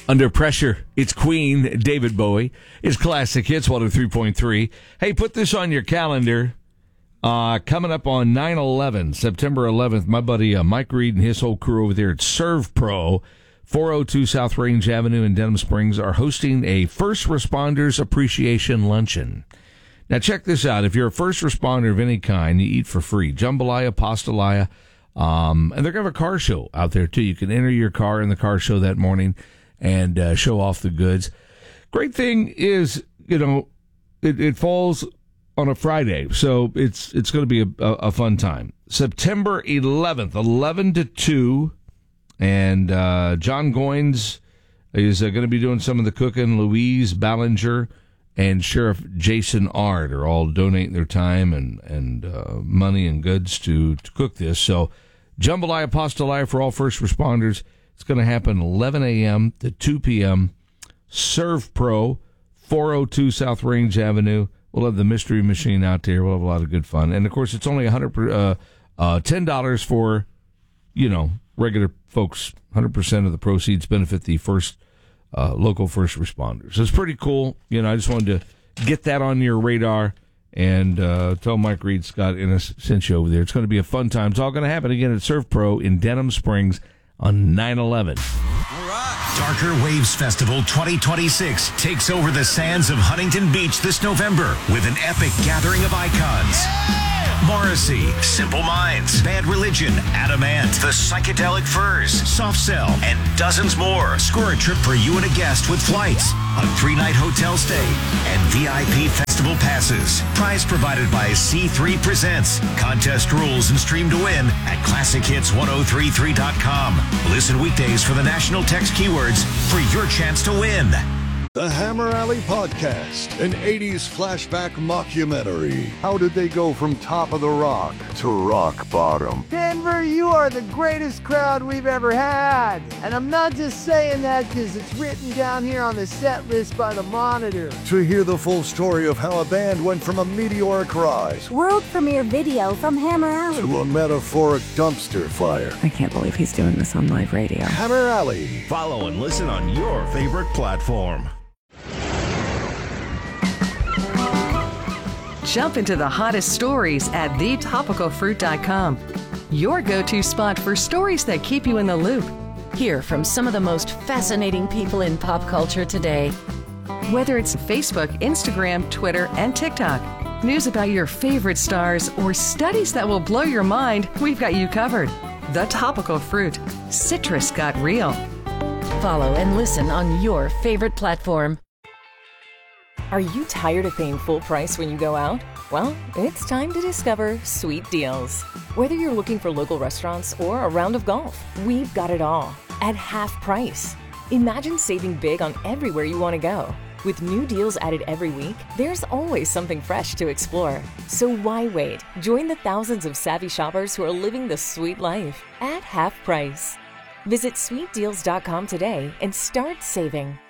Under Pressure, it's Queen, David Bowie. It's Classic Hits, 103.3. Hey, put this on your calendar. Coming up on 9/11, September 11th, my buddy Mike Reed and his whole crew over there at Serve Pro, 402 South Range Avenue in Denham Springs, are hosting a First Responders Appreciation Luncheon. Now, check this out. If you're a first responder of any kind, you eat for free. Jambalaya, pastalaya, and they're going to have a car show out there, too. You can enter your car in the car show that morning and show off the goods. Great thing is, it falls on a Friday, so it's going to be a fun time. September 11th, 11 to 2, and John Goins is going to be doing some of the cooking. Louise Ballinger and Sheriff Jason Ard are all donating their time and money and goods to cook this. So jambalaya, pastalaya for all first responders. It's going to happen 11 a.m. to 2 p.m. Serve Pro, 402 South Range Avenue. We'll have the mystery machine out there. We'll have a lot of good fun. And, of course, it's only $10 for, regular folks. 100% of the proceeds benefit the local first responders. So it's pretty cool. I just wanted to get that on your radar and tell Mike Reed, Scott Ennis sent you over there. It's going to be a fun time. It's all going to happen again at Serve Pro in Denham Springs on 9/11. All right. Darker Waves Festival 2026 takes over the sands of Huntington Beach this November with an epic gathering of icons. Morrissey, Simple Minds, Bad Religion, Adamant, The Psychedelic Furs, Soft Cell, and dozens more. Score a trip for you and a guest with flights, a 3-night hotel stay, and VIP festival passes. Prize provided by C3 Presents. Contest rules and stream to win at ClassicHits1033.com. Listen weekdays for the national text keywords for your chance to win. The Hammer Alley Podcast, an 80s flashback mockumentary. How did they go from top of the rock to rock bottom? Denver, you are the greatest crowd we've ever had. And I'm not just saying that because it's written down here on the set list by the Monitor. To hear the full story of how a band went from a meteoric rise, world premiere video from Hammer Alley, to a metaphoric dumpster fire. I can't believe he's doing this on live radio. Hammer Alley. Follow and listen on your favorite platform. Jump into the hottest stories at thetopicalfruit.com. Your go-to spot for stories that keep you in the loop. Hear from some of the most fascinating people in pop culture today. Whether it's Facebook, Instagram, Twitter, and TikTok, news about your favorite stars, or studies that will blow your mind, we've got you covered. The Topical Fruit. Citrus got real. Follow and listen on your favorite platform. Are you tired of paying full price when you go out? Well, it's time to discover Sweet Deals. Whether you're looking for local restaurants or a round of golf, we've got it all at half price. Imagine saving big on everywhere you want to go. With new deals added every week, there's always something fresh to explore. So why wait? Join the thousands of savvy shoppers who are living the sweet life at half price. Visit sweetdeals.com today and start saving.